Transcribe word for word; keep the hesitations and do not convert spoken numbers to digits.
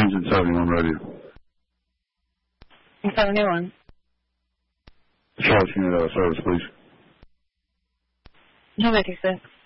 Engine seventy-one radio. seventy-one. Charles unit out of service, please. two fifty-six.